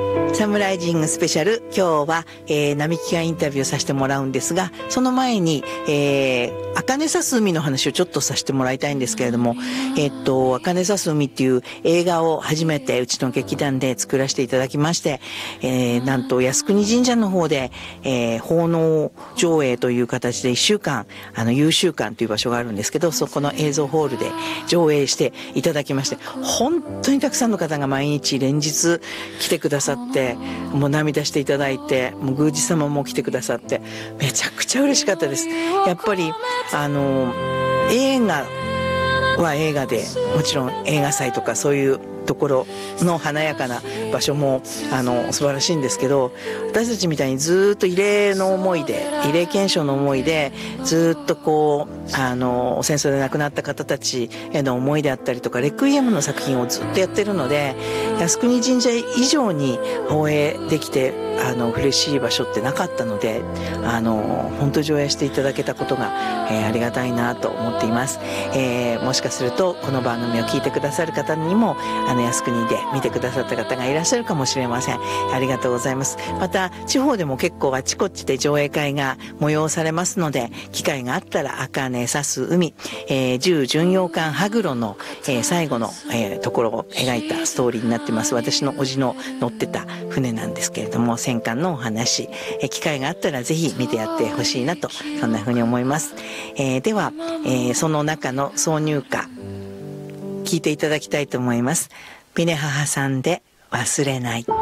サムライジングスペシャル、今日は、並木がインタビューさせてもらうんですが、その前に、茜さす海の話をちょっとさせてもらいたいんですけれども、茜さす海っていう映画を初めてうちの劇団で作らせていただきまして、なんと靖国神社の方で、奉納上映という形で1週間、優秀館という場所があるんですけど、そこの映像ホールで上映していただきまして、本当にたくさんの方が毎日連日来てくださって、もう涙していただいて、もう宮司様も来てくださって、めちゃくちゃ嬉しかったです。やっぱり映画は映画で、もちろん映画祭とかそういうところの華やかな場所も素晴らしいんですけど、私たちみたいにずっと慰霊の思いで、慰霊検証の思いでずっとこう戦争で亡くなった方たちへの思いであったりとか、レクイエムの作品をずっとやってるので、靖国神社以上に放映できて嬉しい場所ってなかったので、本当上映していただけたことが、ありがたいなと思っています。もしかするとこの番組を聞いてくださる方にも靖国で見てくださった方がいらっしゃるかもしれません。ありがとうございます。また地方でも結構あちこちで上映会が催されますので、機会があったら茜さす海、10巡洋艦羽黒の、最後の、ところを描いたストーリーになってます。私の叔父の乗ってた船なんですけれども、戦艦のお話、機会があったらぜひ見てやってほしいなと、そんな風に思います。では、その中の挿入歌聞いていただきたいと思います。ピネ母さんで忘れない。